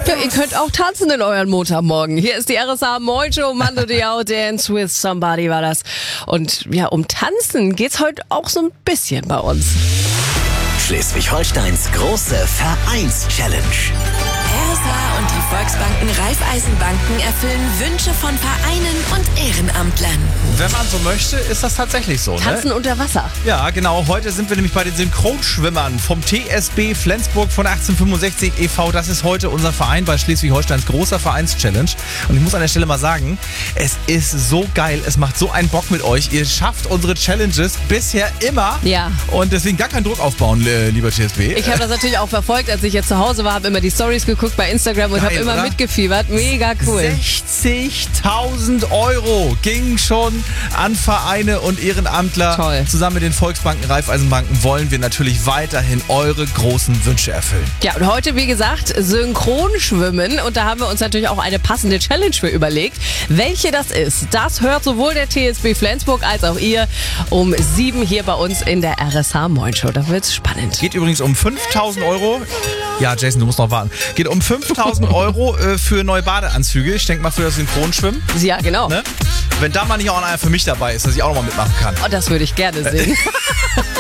Ja, ihr könnt auch tanzen in euren Montagmorgen. Hier ist die RSA Moin Show, Mando Diao, Dance with Somebody war das. Und ja, um Tanzen geht's heute auch so ein bisschen bei uns. Schleswig-Holsteins große Vereins-Challenge. RSA und die Volksbanken Raiffeisenbanken erfüllen Wünsche von Vereinen und Ehrenamtlern. Wenn man so möchte, ist das tatsächlich so. Tanzen Ne? unter Wasser. Ja, genau. Heute sind wir nämlich bei den Synchronschwimmern vom TSB Flensburg von 1865 e.V. Das ist heute unser Verein bei Schleswig-Holsteins großer Vereins-Challenge. Und ich muss an der Stelle mal sagen, es ist so geil. Es macht so einen Bock mit euch. Ihr schafft unsere Challenges bisher immer. Ja. Und deswegen gar keinen Druck aufbauen, lieber TSB. Ich habe das natürlich auch verfolgt, als ich jetzt zu Hause war, habe immer die Stories geguckt bei Instagram und habe immer oder? mitgefiebert. Mega cool. 60.000 Euro gingen schon an Vereine und Ehrenamtler. Toll. Zusammen mit den Volksbanken, Raiffeisenbanken wollen wir natürlich weiterhin eure großen Wünsche erfüllen. Ja, und heute, wie gesagt, Synchronschwimmen. Und da haben wir uns natürlich auch eine passende Challenge für überlegt. Welche das ist, das hört sowohl der TSB Flensburg als auch ihr um 7 hier bei uns in der RSH Moin Show. Da wird's spannend. Geht übrigens um 5.000 Euro. Ja, Jason, du musst noch warten. Geht um 5.000 Euro für neue Badeanzüge. Ich denke mal für das Synchronschwimmen. Ja, genau. Ne? Wenn da mal nicht auch einer für mich dabei ist, dass ich auch noch mal mitmachen kann. Oh, das würde ich gerne sehen.